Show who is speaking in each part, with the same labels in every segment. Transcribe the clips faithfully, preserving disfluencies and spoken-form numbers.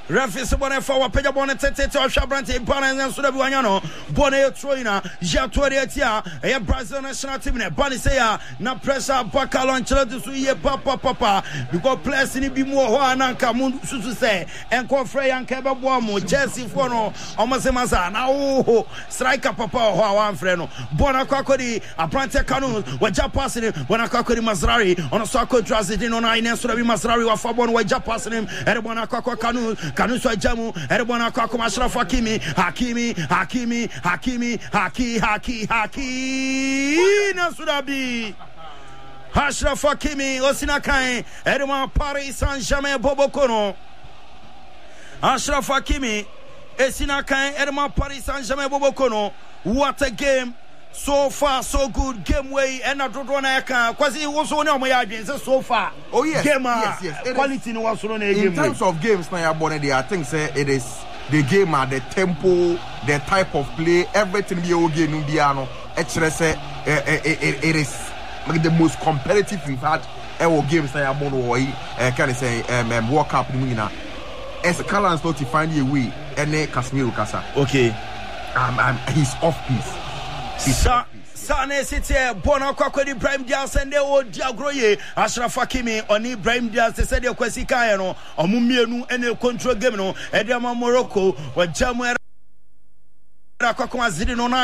Speaker 1: Refis bone for wa peja bone tete to hwa brante bone nso da bi wanya no bone troina ja to de atia e Brazil national team ne bone say ya na pressure bakalo Ancelotti so ye papa papa because players ni bi mu ho ananka mu susu say enko frey anka be bo mo Chelsea for no omase masa na wo striker papa ho awan frey no bone akakodi aprante Kanu waja pass ni bone akakodi Mazraoui ono so akotrazidi no na ine so da bi Mazraoui wa fa bone waja pass ni e bone akakwa Kanu Kanu so jamu e bone akakwa Ashraf Hakimi Hakimi Hakimi Hakimi Haki Haki Haki na Sudabi Ashraf Hakimi Osina Kai Edouard Paris Saint-Germain Bobokono Ashraf Hakimi Osina Kai Edouard Paris Saint-Germain Bobokono. What a game. So far so good game way and not run aka kwasi also na mo ya adwen so far. Oh yes. Game yes, yes. Quality no was run game. In terms of games na ya born there I think say it is the game at the tempo, the type of play, everything be okay no bia no. Actually say it is like the most competitive we've had ever games na ya born wo eh can say um World Cup ni na. As Calans not to find a way and Casemiro Kasa. Okay. Um, um he's off piece. Sa Sane City Bona Kwakwedi Ibrahim Diaz and they would Diagroye Ashraf Hakimi on Ibrahim Diaz they said Kwesi Kayano or Mumienu and the control game no Ediama Morocco or Jamuera Kwakwa Zidinona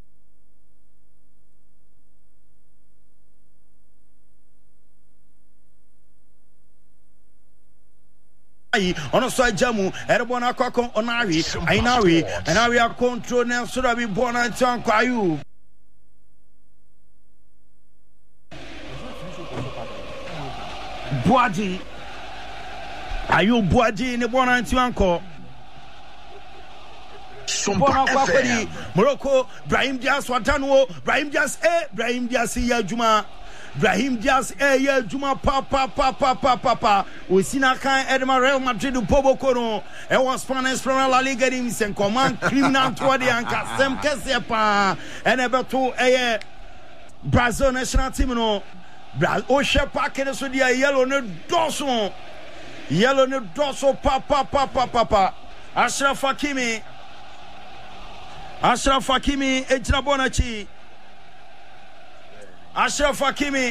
Speaker 1: ono so ajamu erebona kwakon onari ainari ainari a control na so da bi bona ntan kwayu Boadi ayu Boadi ne bona ntan ko Bona kwakwedi Morocco Brahim Diaz watano Brahim Diaz eh Brahim Diaz ya juma Brahim Diaz eh yeah juma papa papa papa papa Osina kan Edouard Real Madrid Bobo no e was Spanish Premier La Liga dim sen command criminal to the anka sem kese pa ene beto eh Brazil national team no Brazil o she pack ne so dia yellow ne doso yellow ne doso papa papa papa Ashraf Hakimi Ashraf Hakimi ejina bonachi Ashraf Hakimi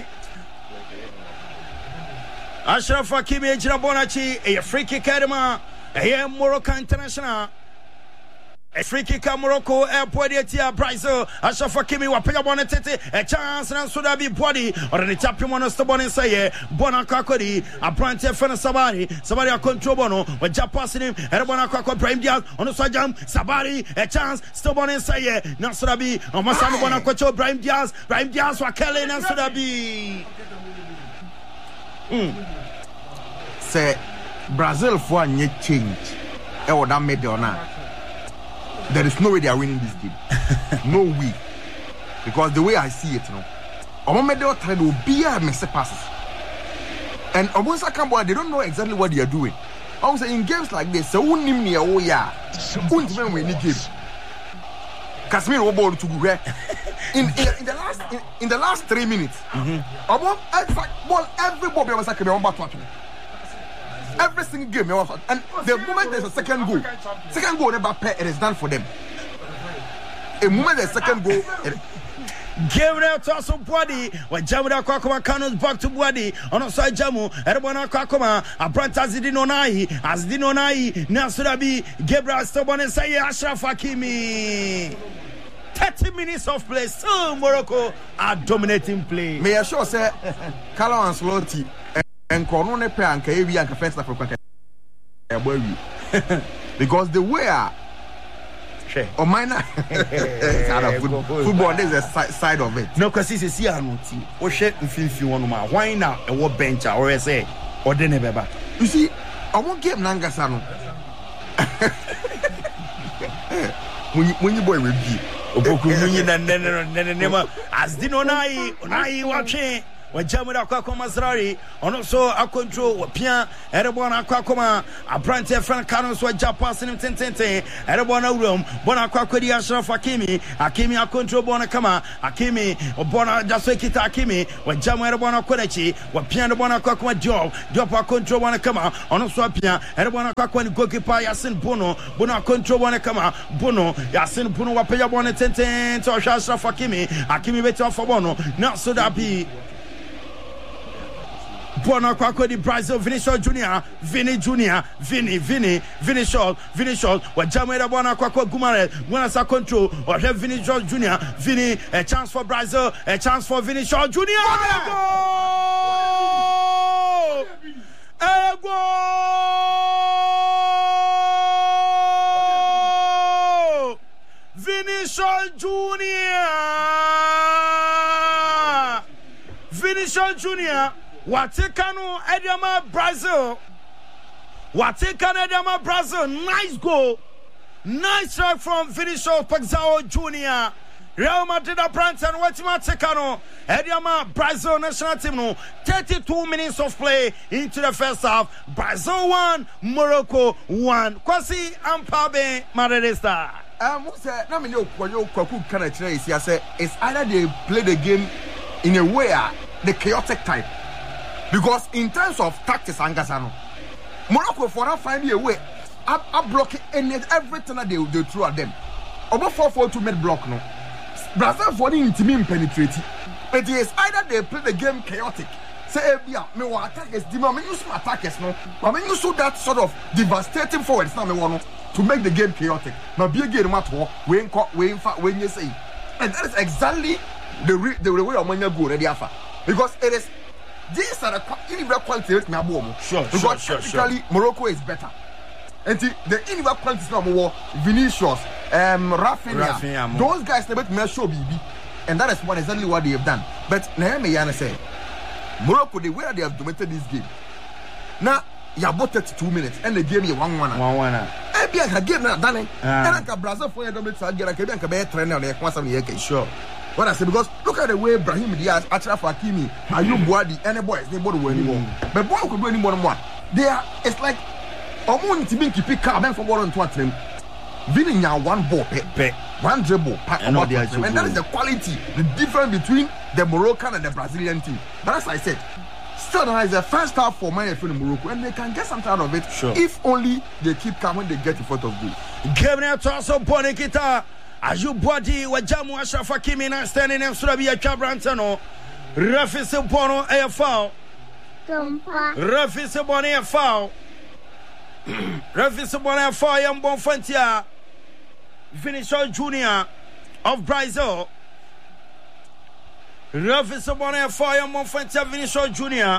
Speaker 1: Ashraf Hakimi ejina bonachi a free kick edema a Morocco international a free kick Morocco airport etia Brazil Ashraf Hakimi wa pega bonetete a chance na so da bi body or the tap mono sto bonin say bona kakodi a brand fena Sabari Sabari a control bono wa pass him e bona kakwa Brahim Diaz on so jam Sabari a chance sto bonin say na so da bi o masano bona kwacho Brahim Diaz Brahim Diaz wa kele na so da bi mm say Brazil for any change e o da middle na there is no way they are winning this game. No way. Because the way I see it, you know, Omo Medel trying to be a mess passes. And Omonsa Kamboa, they don't know exactly what they are doing. I was saying in games like this, so wouldn't me oh yeah. Wouldn't even win the game. Casemiro ball to go in, in in the last in, in the last three minutes. Mm-hmm. Omo ball every ball was like a back. Every single game, and the moment there's a second goal, second goal never pay, it is done for them. A moment there's a second goal, it, game now to us body when Jamuna Kwakoma Kanu's back to body on a side Jamu, Erebona Kwakoma, a brand as did Nonai, as did Nonai, Nasurabi, Gabriel Stobon and Say Ashraf Hakimi. thirty minutes of play, so Morocco are dominating play. May I sure say, Carlo Ancelotti. And Corona Pay and Kavi and First Africa because the way I or minor football is a side of it. No, because this is here no team. Or shit if you want to why now a what bench or I say or then never. You see, I won't get Nangasano when you boy will be as Dinonai, Nai watching. Wajamura Kwako Mazrari, and also a control, Wapia, Erebona Kwakoma, a branch of Frank Carlos, what Japas in Tente, Erebona room, Bona Kwakodi Ashraf Akimi, Akimi, a control Bonakama, Akimi, Obona Jaswekita Akimi, Wajamura Bona Konechi, Wapian Bona Kwakoma job, Jopa control Bonakama, and also Apia, Erebona Kwakwan Gokipa Yasin Bono, Bona control Bonakama, Bono, Yasin Bono, Wapia Bona Tente, to Ashraf Akimi, Akimi better for Bono, not so that be. Bona Kwako di Brazil, Vinicius Junior, Vini Junior, Vini, Vini, Vinicius, Vinicius, what Jamaica Bona Kwako Gumare, when I saw control, or have Vinicius Junior, Vini, a chance for Brazil, a chance for Vinicius Junior. Ego! Ego! Vinicius Junior! Vinicius Junior! Watekano Edema Brazil. Watekano Edema Brazil. Nice goal. Nice strike from Vinicius Pagzao Junior Real Madrid apprentice and Watima Tekano Edema Brazil national team. No, thirty-two minutes of play into the first half. Brazil one, Morocco one. Kwasi Ampabe Madridista.
Speaker 2: Um, what's that? I mean, you Kwaku can I say it's either they play the game in a way the chaotic type. Because in terms of tactics and Gazzano, Morocco for now find a way up up blocking any everything that they they throw at them. Over four four two mid block no. Brazil for the intimate penetrating. It is either they play the game chaotic. Say yeah, me want attackers, I mean use my attackers no. I mean you saw that sort of devastating forwards now me want to make the game chaotic. Now be a game matter when when when you say, and that is exactly the re, the way of money go ready after. Because it is. These are the individual qualities na boom.
Speaker 1: Sure,
Speaker 2: because
Speaker 1: sure,
Speaker 2: technically
Speaker 1: sure.
Speaker 2: Morocco is better. And the, the individual qualities na more Vinicius, um, Rafinha,
Speaker 1: Rafinha
Speaker 2: those guys they make show B B, and that is what exactly what they have done. But Naomi Yana say, Morocco the way they have dominated this game. Now you have thirty-two minutes and the game you one one.
Speaker 1: One one.
Speaker 2: Eh, be a game na done. And like Brazil for you dominate again. Like be a better trainer. Like one seven years. Sure. What I say because look at the way Brahim Diaz, Achraf Hakimi, Ayub Boadi, any boys they both win anymore. But boy could do any more than one. They are it's like Omon Tibinki pick up and for one to them. Winning now one ball, pe, one dribble, pack and, and that is the quality, the difference between the Moroccan and the Brazilian team. But as I said, still there is a first half for my friend in Morocco, and they can get something out of it.
Speaker 1: Sure.
Speaker 2: If only they keep calm when they get in front of goal.
Speaker 1: Gabriel Tosso Bonekita. Ayub Boadi Wajamu Ashraf Hakimi na standing in Surabia Chabrantano. Rafi Sebono a foul. Rafi Sebono a foul. Rafi Sebono a foul. Young Bonfantia. Vinicius Junior of Brazil. Rafi Sebono a foul. Young Bonfantia Vinicius Junior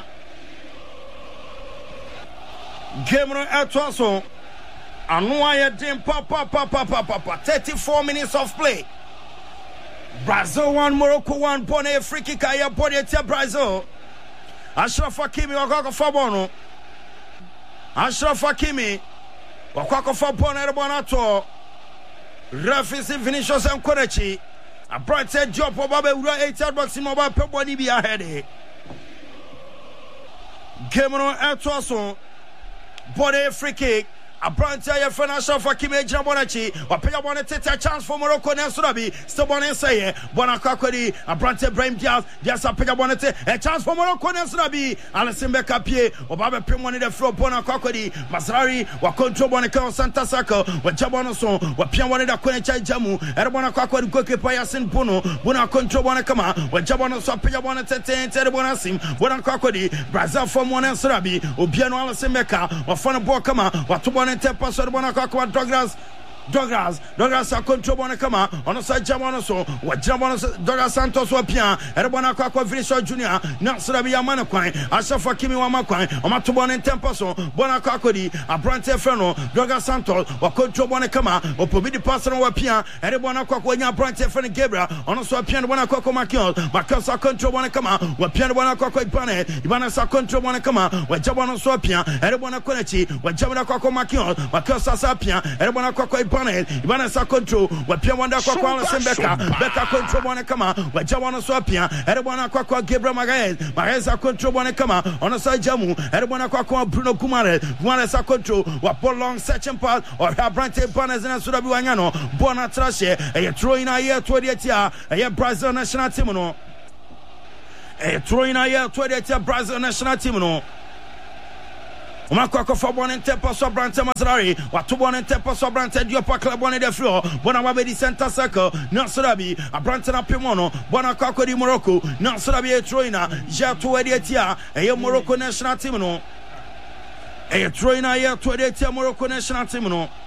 Speaker 1: Gabriel Tosso. Anuaya Dim Papa Papa Papa thirty-four minutes of play. Brazil one, Morocco one, Bone free kick aya body at Brazil. Ashraf Hakimi wakako fabono. Ashraf Hakimi wakako fabona rebonato. Rafi Vinicius and Konechi. A bright said job for Baba Ura eight yard box in mobile peboni be ahead. Cameron Etoso body free kick. A branch of financial for Kimi Jabonachi, or pay one take a chance for Morocco and Surabi, still one say, Bonacakodi, a branch of Brahim Diaz, yes, a pick up one a chance for Morocco and Surabi, Alison Becapie, or Baba Primon in the floor, Bonacakodi, Masari, or control Bonaco, Santa Sako, or Jabonoson, or Pian in the Quenecha Jamu, and Bonacakodi, Goki Payasin Bono, Bona control Bonacama, or Jabonoso, Pia Bonata, Terebonasim, Bonacakodi, Brazil from one and Surabi, or Piano Alison Becca, or Fonabokama, or Tubon. Tempo so bona kwa Douglas Douglas Douglas a control bona kama ono sa jamano so wa jamano Douglas Santos wa pia ere bona kwa kwa Vinicius Junior na so da bi amana kwan Ashraf Hakimi wa makwan o mato bona tempo so bona kwa kodi abrante freno Douglas Santos wa control bona kama o pobidi pass no wa pia ere bona kwa kwa nya abrante freno Gabriel ono so pia bona kwa kwa Makion Makion sa control bona kama wa pia bona kwa kwa Ibane Ibane sa control bona kama wa jamano so pia ere bona kwa chi wa jamana kwa kwa Makion Makion sa sa pia ere bona kwa kwa Ibanez Ibanez a control wapia wanda kwa kwa Alison Becker Becker control bwana kama waja wana so apia ere bwana kwa kwa Gabriel Magalhaes Magalhaes a control bwana kama ona so jamu ere bwana kwa kwa Bruno Guimaraes Guimaraes a control wapo long searching pass or Abrante Ibanez na so da bi wanyano bona trashe e throwing a year to the tia e Brazil national team no e throwing a year to the tia Brazil national team no Umakwa for one and tempo so Brante Mazrari, what to one and tempo so Brante Diopa Club one in the floor, Bonawabe center circle, not Sodabi, a Brantana Pimono, Bonacako di Morocco, not Sodabi Troina, Jatu Ediatia, a Morocco national team no. A Troina year to Ediatia Morocco national team no.